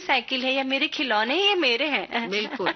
Cycle है या मेरे खिलौने, ये मेरे हैं। बिल्कुल।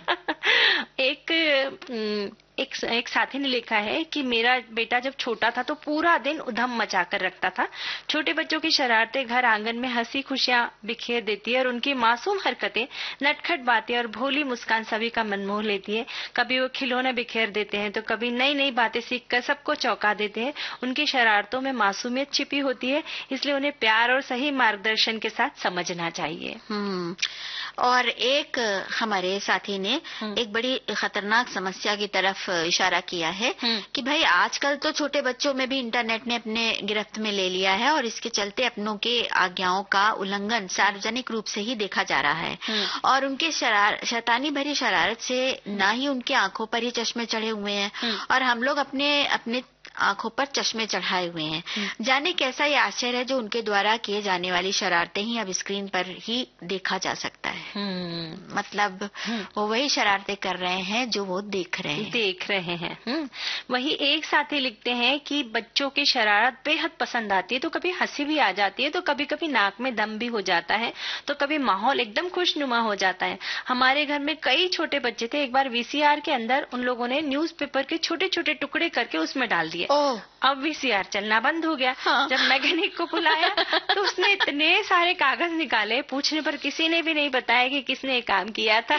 एक साथी ने लिखा है कि मेरा बेटा जब छोटा था तो पूरा दिन उधम मचा कर रखता था। छोटे बच्चों की शरारतें घर आंगन में हंसी खुशियां बिखेर देती है और उनकी मासूम हरकतें, नटखट बातें और भोली मुस्कान सभी का मन मोह लेती है। कभी वो खिलौने बिखेर देते हैं तो कभी नई नई बातें सीखकर सबको चौंका देते हैं। उनकी शरारतों में मासूमियत छिपी होती है, इसलिए उन्हें प्यार और सही मार्गदर्शन के साथ समझना चाहिए। और एक हमारे साथी ने एक बड़ी खतरनाक समस्या की तरफ इशारा किया है कि भाई आजकल तो छोटे बच्चों में भी इंटरनेट ने अपने गिरफ्त में ले लिया है और इसके चलते अपनों के आज्ञाओं का उल्लंघन सार्वजनिक रूप से ही देखा जा रहा है। और उनके शैतानी भरी शरारत से ना ही उनकी आंखों पर ही चश्मे चढ़े हुए हैं और हम लोग अपने आंखों पर चश्मे चढ़ाए हुए हैं। जाने कैसा ये आश्चर्य है जो उनके द्वारा किए जाने वाली शरारतें ही अब स्क्रीन पर ही देखा जा सकता है। मतलब वो वही शरारतें कर रहे हैं जो वो देख रहे हैं। वही एक साथी लिखते हैं कि बच्चों की शरारत बेहद पसंद आती है, तो कभी हंसी भी आ जाती है, तो कभी कभी नाक में दम भी हो जाता है, तो कभी माहौल एकदम खुशनुमा हो जाता है। हमारे घर में कई छोटे बच्चे थे, एक बार वीसीआर के अंदर उन लोगों ने न्यूज़पेपर के छोटे छोटे टुकड़े करके उसमें डाल दिए। अब वीसीआर चलना बंद हो गया। जब मैकेनिक को बुलाया तो उसने इतने सारे कागज निकाले, पूछने पर किसी ने भी नहीं बताया कि किसने काम किया था।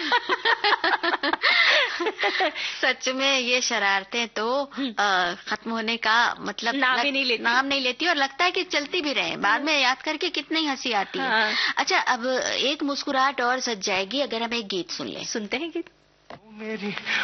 सच में ये शरारतें तो खत्म होने का मतलब नाम नहीं लेती और लगता है कि चलती भी रहे, बाद में याद करके कितनी हंसी आती है। अच्छा, अब एक मुस्कुराहट और सज जाएगी अगर हम एक गीत सुन लें। सुनते हैं गीत। मेरी